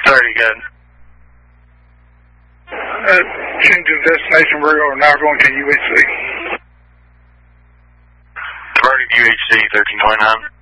30, good. Change to destination, we are now going to UHC. Converting to UHC, 1329.